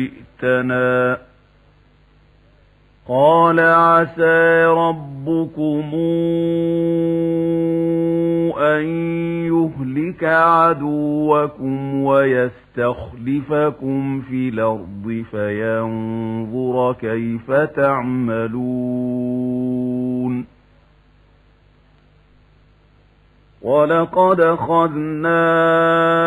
جئتنا قال عسى ربكم أن يهلك عدوكم ويستخلفكم في الأرض فينظر كيف تعملون ولقد أخذنا